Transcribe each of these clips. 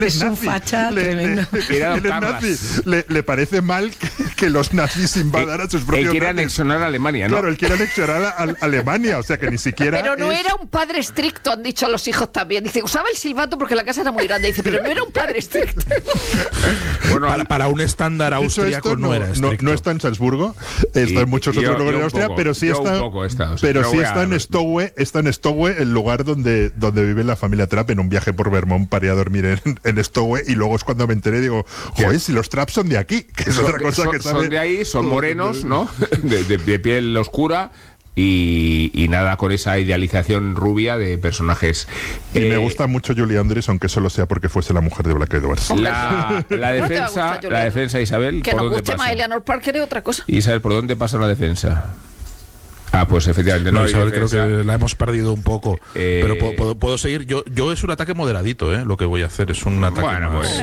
Es un facha tremendo. Le parece mal que los nazis invadan a sus propios. Él quiere anexionar a Alemania, ¿no? Claro, él quiere anexionar a Alemania, o sea que ni siquiera. Pero no era un padre estricto, han dicho los hijos también. Dice, usaba el silbato porque la casa era muy grande. Dice, pero no era un padre estricto. Bueno, para un estándar austríaco no era estricto. No está en Salzburgo, está en muchos otros lugares de Austria, pero sí está en Stowe, el lugar donde vive la familia Trapp, en un viaje por Vermont para ir a dormir en Stowe, y luego es cuando me enteré, digo, joder, si los Trapp son de aquí, que es otra cosa que sabe. Son de ahí, son morenos, ¿no? de piel oscura. Y nada, con esa idealización rubia de personajes. Y me gusta mucho Julie Andrews, aunque solo sea porque fuese la mujer de Black Edwards. La defensa, Isabel. Que nos guste más Eleanor Parker es otra cosa. Isabel, ¿por dónde pasa la defensa? Pues efectivamente no, Isabel, creo que la hemos perdido un poco, pero puedo seguir. Yo es un ataque moderadito, lo que voy a hacer es un ataque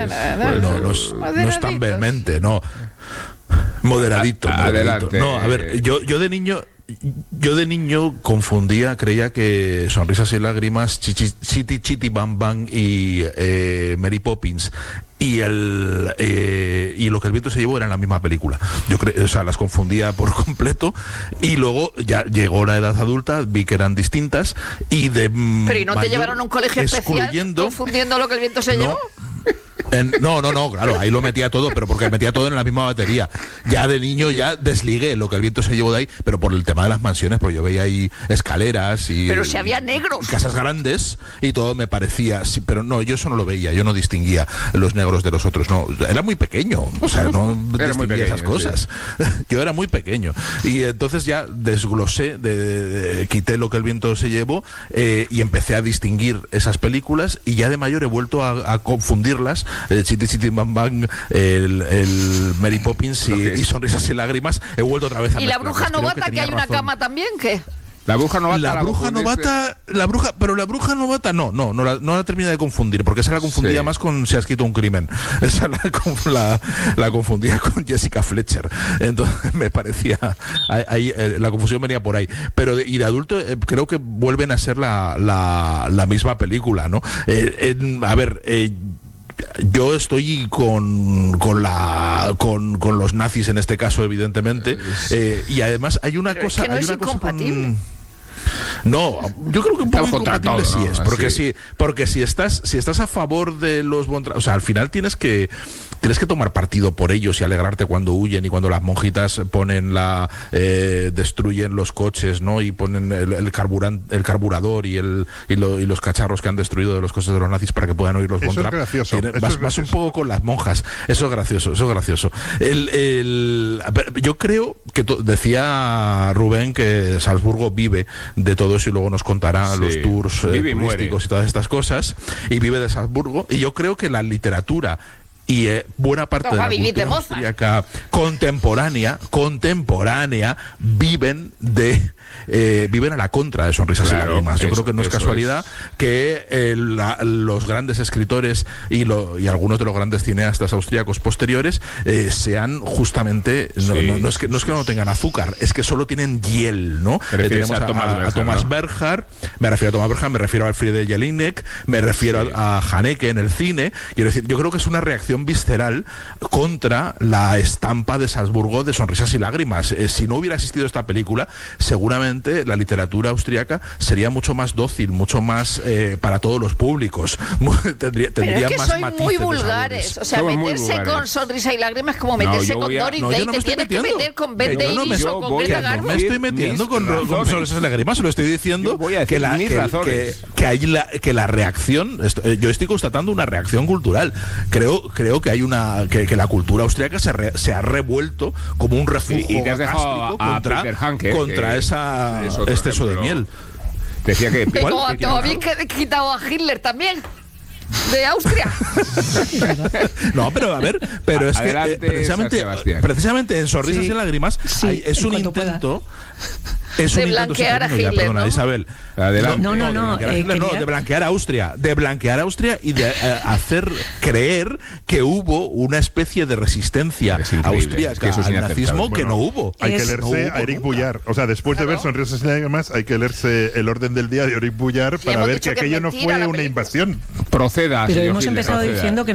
no es tan vehemente, no, moderadito. Adelante. No, a ver, yo de niño confundía, creía que Sonrisas y Lágrimas, Chitty Chitty Bang Bang y Mary Poppins y Lo que el viento se llevó eran la misma película. Las confundía por completo, y luego ya llegó la edad adulta, vi que eran distintas y pero ¿y no te llevaron a un colegio especial confundiendo Lo que el viento se llevó? No, claro, ahí lo metía todo, pero porque metía todo en la misma batería. Ya de niño ya desligué Lo que el viento se llevó de ahí, pero por el tema de las mansiones, pues yo veía ahí escaleras y... Pero si había negros. Casas grandes y todo me parecía... Sí, pero no, yo eso no lo veía, yo no distinguía los negros de los otros, no. Era muy pequeño, o sea, no distinguía esas cosas. Sí. Yo era muy pequeño. Y entonces ya desglosé, quité Lo que el viento se llevó y empecé a distinguir esas películas, y ya de mayor he vuelto a confundirlas. Chitty Chitty Bang Bang, el Mary Poppins y Sonrisas y Lágrimas, he vuelto otra vez a ¿Y la bruja novata, que hay una cama también, qué? La bruja novata. Pero la bruja novata no la termina de confundir, porque esa la confundía más con Si ha escrito un crimen. Esa la confundía con Jessica Fletcher. Entonces me parecía ahí la confusión venía por ahí. Pero de adulto creo que vuelven a ser la misma película, ¿no? Yo estoy con los nazis en este caso, evidentemente, y además hay una cosa... Es que no es incompatible. No, yo creo que un poco incompatible sí es, porque si estás a favor de los o sea, al final tienes que tomar partido por ellos y alegrarte cuando huyen, y cuando las monjitas destruyen los coches, ¿no? Y ponen el carburador y los cacharros que han destruido de los coches de los nazis para que puedan oír los Bontrap. Vas un poco con las monjas. Eso es gracioso. Yo creo que decía Rubén que Salzburgo vive de todo eso, y luego nos contará los tours turísticos y todas estas cosas, y vive de Salzburgo, y yo creo que la literatura y buena parte de la cultura austríaca contemporánea viven a la contra de Sonrisas y Lágrimas. Yo creo que no es casualidad que los grandes escritores y algunos de los grandes cineastas austríacos posteriores sean justamente no es que no tengan azúcar, es que solo tienen hiel, ¿no? Tenemos a Thomas Bernhard, me refiero a Thomas Bernhard, me refiero a Friedrich Jelinek, me refiero a Haneke en el cine. Quiero decir, yo creo que es una reacción visceral contra la estampa de Salzburgo de Sonrisas y Lágrimas. Si no hubiera existido esta película, seguramente la literatura austríaca sería mucho más dócil, mucho más para todos los públicos. Tendría pero es que más sois matices muy vulgares. O sea, meterse con Sonrisa y Lágrimas es como meterse con Doris Day. Te tienes que meter con Bette Davis o con Greta Garbo. No me estoy metiendo con Sonrisas y Lágrimas, lo estoy diciendo que la reacción, yo estoy constatando una reacción cultural. Creo que hay que la cultura austríaca se ha revuelto como un refugio gástrico contra ese exceso de miel. Decía que habéis quitado a Hitler también de Austria. No, pero a ver, pero es adelante, que precisamente en Sonrisas y Lágrimas es un intento de blanquear a Hitler, perdona, ¿no? Isabel. De blanquear a Austria y de hacer creer que hubo una especie de resistencia austríaca al nazismo que no hubo. Hay que leerse a Eric Boullard. O sea, después de ver Sonrisas y Lágrimas, hay que leerse El orden del día de Eric Boullard para ver que aquello no fue una invasión. Proceda. Pero hemos empezado diciendo que